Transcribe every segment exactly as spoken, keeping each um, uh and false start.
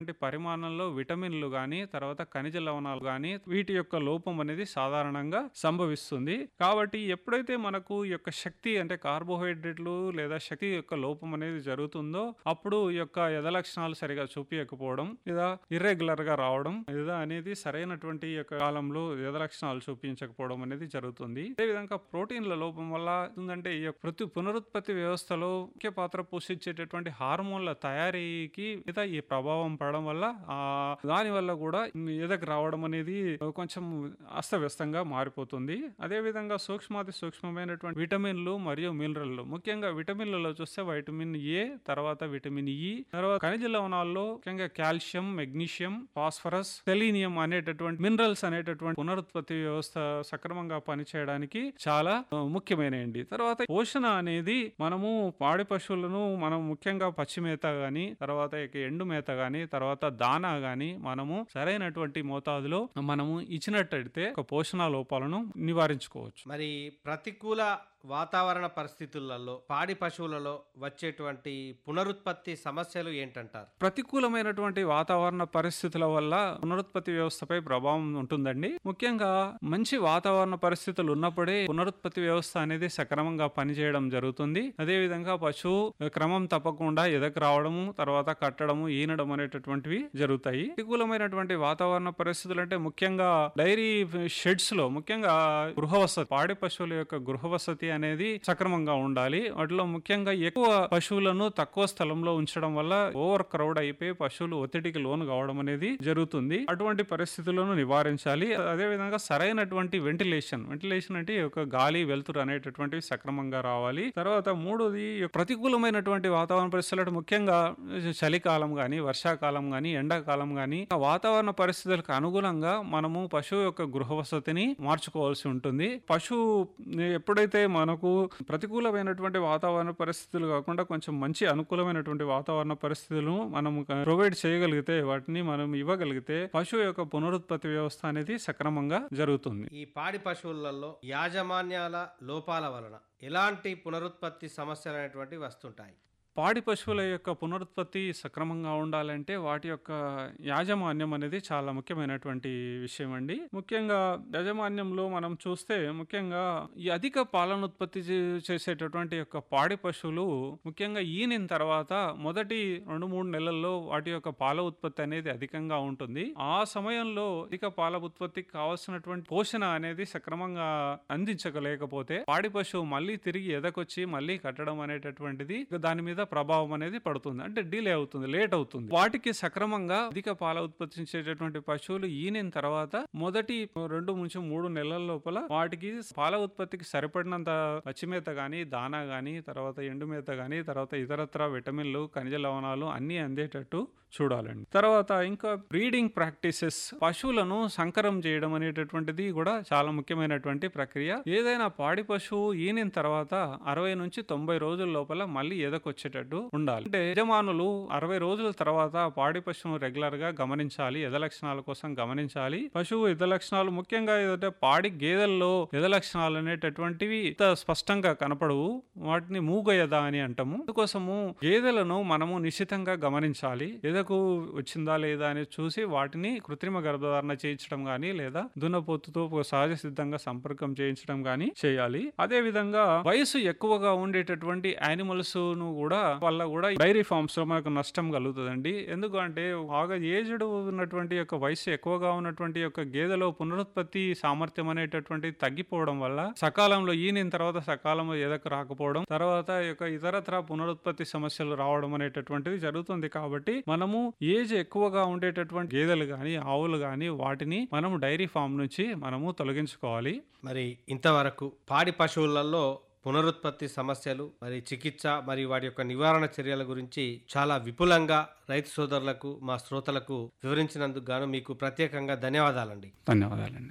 సరైనటువంటి పరిమాణంలో విటమిన్లు గాని, తర్వాత ఖనిజ లవణాలు గాని వీటి యొక్క లోపం అనేది సాధారణంగా సంభవిస్తుంది. కాబట్టి ఎప్పుడైతే మనకు ఈ యొక్క శక్తి అంటే కార్బోహైడ్రేట్లు లేదా శక్తి యొక్క లోపం అనేది జరుగుతుందో అప్పుడు ఈ యొక్క ఎద లక్షణాలు సరిగా చూపించకపోవడం లేదా ఇర్రెగ్యులర్ గా రావడం లేదా అనేది సరైనటువంటి యొక్క కాలంలో ఎద లక్షణాలు చూపించకపోవడం అనేది జరుగుతుంది. అదేవిధంగా ప్రోటీన్ల లోపం వల్ల ఏంటంటే ఈ యొక్క ప్రతి పునరుత్పత్తి వ్యవస్థలో ముఖ్య పాత్ర పోషించేటటువంటి హార్మోన్ల తయారీకి మీద ఈ ప్రభావం పడడం వల్ల ఆ దాని వల్ల కూడా ఎదకు రావడం అనేది కొంచెం అస్తవ్యస్తంగా మారిపోతుంది. అదే విధంగా సూక్ష్మాతి సూక్ష్మమైనటువంటి విటమిన్లు మరియు మినరల్లు, ముఖ్యంగా విటమిన్లలో చూస్తే వైటమిన్ ఏ, తర్వాత విటమిన్ ఈ, తర్వాత ఖనిజ లవణాల్లో ముఖ్యంగా కాల్షియం, మెగ్నీషియం, ఫాస్ఫరస్, సెలీనియం అనేటటువంటి మినరల్స్ అనేటటువంటి పునరుత్పత్తి వ్యవస్థ సక్రమంగా పనిచేయడానికి చాలా ముఖ్యమైనవి. తర్వాత పోషణ అనేది మనము పాడి పశువులను మనం ముఖ్యంగా పచ్చి మేత గాని, తర్వాత ఎండు మేత గాని, తర్వాత దానా గాని మనము సరైనటువంటి మోతాదులో మనము ఇచ్చినట్టయితే ఒక పోషణ లోపాలను నివారించుకోవచ్చు. మరి ప్రతికూల వాతావరణ పరిస్థితులలో పాడి పశువులలో వచ్చేటువంటి పునరుత్పత్తి సమస్యలు ఏంటంటారు? ప్రతికూలమైనటువంటి వాతావరణ పరిస్థితుల వల్ల పునరుత్పత్తి వ్యవస్థపై ప్రభావం ఉంటుందండి. ముఖ్యంగా మంచి వాతావరణ పరిస్థితులు ఉన్నప్పుడే పునరుత్పత్తి వ్యవస్థ అనేది సక్రమంగా పనిచేయడం జరుగుతుంది. అదే విధంగా పశువు క్రమం తప్పకుండా ఎదకు రావడము, తర్వాత కట్టడము, ఈనడం అనేటటువంటివి జరుగుతాయి. ప్రతికూలమైనటువంటి వాతావరణ పరిస్థితులు అంటే ముఖ్యంగా డైరీ షెడ్స్ లో ముఖ్యంగా గృహవసతి, పాడి పశువుల యొక్క గృహవసతి అనేది సక్రమంగా ఉండాలి. వాటిలో ముఖ్యంగా ఎక్కువ పశువులను తక్కువ స్థలంలో ఉంచడం వల్ల ఓవర్ క్రౌడ్ అయిపోయి పశువులు ఒత్తిడికి లోను కావడం అనేది జరుగుతుంది. అటువంటి పరిస్థితులను నివారించాలి. అదే విధంగా సరైనటువంటి వెంటిలేషన్ వెంటిలేషన్ అంటే ఒక గాలి, వెలుతురు అనేటటువంటివి సక్రమంగా రావాలి. తర్వాత మూడోది ప్రతికూలమైనటువంటి వాతావరణ పరిస్థితులు ముఖ్యంగా చలికాలం గాని, వర్షాకాలం గాని, ఎండాకాలం గాని వాతావరణ పరిస్థితులకు అనుగుణంగా మనము పశువు యొక్క గృహవసతిని మార్చుకోవాల్సి ఉంటుంది. పశువు ఎప్పుడైతే మనకు ప్రతికూలమైనటువంటి వాతావరణ పరిస్థితులు కాకుండా కొంచెం మంచి అనుకూలమైనటువంటి వాతావరణ పరిస్థితులను మనం ప్రొవైడ్ చేయగలిగితే, వాటిని మనం ఇవ్వగలిగితే పశువు యొక్క పునరుత్పత్తి వ్యవస్థ అనేది సక్రమంగా జరుగుతుంది. ఈ పాడి పశువులలో యాజమాన్యాల లోపాల వలన ఎలాంటి పునరుత్పత్తి సమస్యలు అనేటువంటివి వస్తుంటాయి? పాడి పశువుల యొక్క పునరుత్పత్తి సక్రమంగా ఉండాలంటే వాటి యొక్క యాజమాన్యం అనేది చాలా ముఖ్యమైనటువంటి విషయం అండి. ముఖ్యంగా యాజమాన్యంలో మనం చూస్తే ముఖ్యంగా ఈ అధిక పాలన ఉత్పత్తి చేసేటటువంటి యొక్క పాడి పశువులు ముఖ్యంగా ఈనిన తర్వాత మొదటి రెండు మూడు నెలల్లో వాటి యొక్క పాల ఉత్పత్తి అనేది అధికంగా ఉంటుంది. ఆ సమయంలో అధిక పాల ఉత్పత్తికి కావాల్సినటువంటి పోషణ అనేది సక్రమంగా అందించలేకపోతే పాడి పశువు మళ్ళీ తిరిగి ఎదకొచ్చి మళ్ళీ కట్టడం అనేటటువంటిది దాని మీద ప్రభావం అనేది పడుతుంది. అంటే డిలే అవుతుంది, లేట్ అవుతుంది. వాటికి సక్రమంగా అధిక పాల ఉత్పత్తించేటటువంటి పశువులు ఈనిన తర్వాత మొదటి రెండు నుంచి మూడు నెలల లోపల వాటికి పాల ఉత్పత్తికి సరిపడినంత పచ్చిమేత గాని, దానా గాని, తర్వాత ఎండుమేత గాని, తర్వాత ఇతరత్ర విటమిన్లు, ఖనిజ లవణాలు అన్ని అందేటట్టు చూడాలండి. తర్వాత ఇంకా బ్రీడింగ్ ప్రాక్టీసెస్, పశువులను సంకరం చేయడం అనేటటువంటిది కూడా చాలా ముఖ్యమైనటువంటి ప్రక్రియ. ఏదైనా పాడి పశువు ఈనిన తర్వాత అరవై నుంచి తొంభై రోజుల లోపల మళ్ళీ ఎదకొచ్చేటట్టు ఉండాలి. అంటే యజమానులు అరవై రోజుల తర్వాత పాడి పశువును రెగ్యులర్ గా గమనించాలి, ఎద లక్షణాల కోసం గమనించాలి. పశువు ఎద లక్షణాలు ముఖ్యంగా ఏదంటే పాడి గేదెల్లో ఎద లక్షణాలు అనేటటువంటివి ఇంత స్పష్టంగా కనపడవు. వాటిని మూగ ఎద అని అంటాము. అందుకోసము గేదెలను మనము నిశ్చితంగా గమనించాలి. ఎదకు వచ్చిందా లేదా అని చూసి వాటిని కృత్రిమ గర్భధారణ చేయించడం గానీ లేదా దున్నపోతుతో సహజ సిద్ధంగా సంపర్కం చేయించడం గానీ చేయాలి. అదే విధంగా వయసు ఎక్కువగా ఉండేటటువంటి యానిమల్స్ ను కూడా వల్ల కూడా డైరీ ఫార్మ్స్ లో మనకు నష్టం కలుగుతుందండి. ఎందుకంటే బాగా ఏజ్డ్ ఉన్నటువంటి యొక్క వయసు ఎక్కువగా ఉన్నటువంటి యొక్క గేదెలో పునరుత్పత్తి సామర్థ్యం అనేటటువంటి తగ్గిపోవడం వల్ల సకాలంలో ఈనిన తర్వాత సకాలంలో ఎదకు రాకపోవడం, తర్వాత యొక్క ఇతరత్ర పునరుత్పత్తి సమస్యలు రావడం అనేటటువంటిది జరుగుతుంది. కాబట్టి మనము ఏజ్ ఎక్కువగా ఉండేటటువంటి గేదెలు గాని, ఆవులు గాని వాటిని మనం డైరీ ఫామ్ నుంచి మనము తొలగించుకోవాలి. మరి ఇంతవరకు పాడి పశువులలో పునరుత్పత్తి సమస్యలు, మరి చికిత్స, మరి వాటి యొక్క నివారణ చర్యల గురించి చాలా విపులంగా రైతు సోదరులకు, మా శ్రోతలకు వివరించినందుకు గాను మీకు ప్రత్యేకంగా ధన్యవాదాలండి. ధన్యవాదాలండి.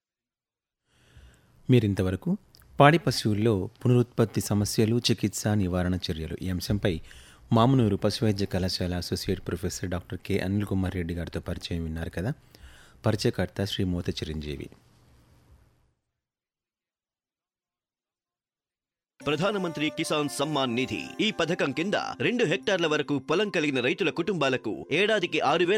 మీరింతవరకు పాడి పశువుల్లో పునరుత్పత్తి సమస్యలు, చికిత్స, నివారణ చర్యలు ఈ అంశంపై మామునూరు పశువైద్య కళాశాల associate professor doctor K Anil Kumar Reddy గారితో పరిచయం విన్నారు కదా. పరిచయకర్త శ్రీ మోత చిరంజీవి. ప్రధానమంత్రి కిసాన్ సమ్మాన్ నిధి ఈ పథకం కింద రెండు హెక్టార్ల వరకు పొలం కలిగిన రైతుల కుటుంబాలకు ఏడాదికి ఆరు వేల